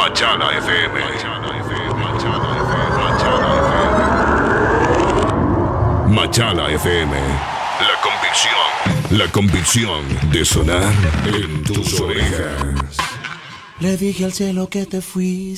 Machala FM. Machala FM. La convicción de sonar en tus orejas. Le dije al cielo que te fuiste.